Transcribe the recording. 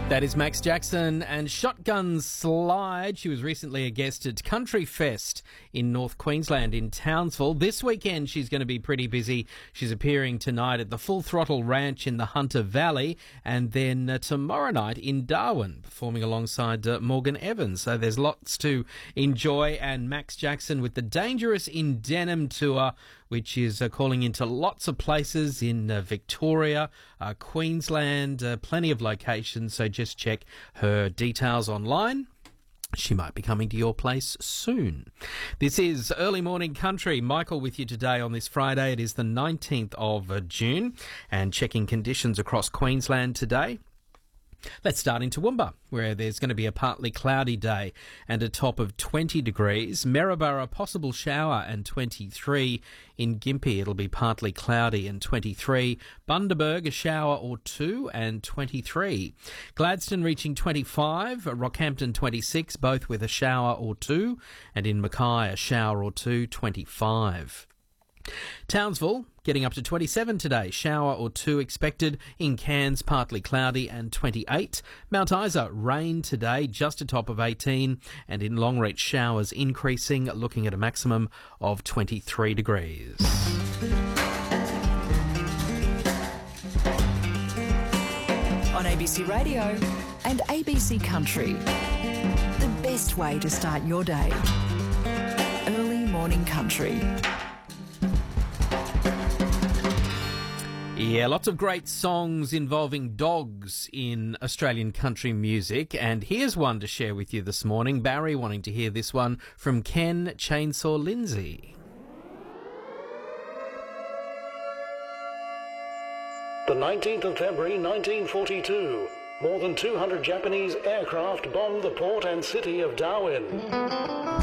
That is Max Jackson and Shotgun Slide. She was recently a guest at Country Fest in North Queensland in Townsville. This weekend she's going to be pretty busy. She's appearing tonight at the Full Throttle Ranch in the Hunter Valley and then tomorrow night in Darwin, performing alongside Morgan Evans. So there's lots to enjoy, and Max Jackson with the Dangerous in Denim tour, which is calling into lots of places in Victoria, Queensland, plenty of locations. So just check her details online. She might be coming to your place soon. This is Early Morning Country. Michael with you today on this Friday. It is the 19th of June, and checking conditions across Queensland today. Let's start in Toowoomba, where there's going to be a partly cloudy day and a top of 20 degrees. Maryborough, possible shower and 23. In Gympie, it'll be partly cloudy and 23. Bundaberg, a shower or two and 23. Gladstone reaching 25. Rockhampton 26, both with a shower or two. And in Mackay, a shower or two, 25. Townsville getting up to 27 today, shower or two expected. In Cairns, partly cloudy and 28. Mount Isa, rain today, just a top of 18. And in Longreach, showers increasing, looking at a maximum of 23 degrees. On ABC Radio and ABC Country, the best way to start your day. Early Morning Country. Yeah, lots of great songs involving dogs in Australian country music, and here's one to share with you this morning. Barry wanting to hear this one from Ken Chainsaw Lindsay. The 19th of February 1942, more than 200 Japanese aircraft bombed the port and city of Darwin.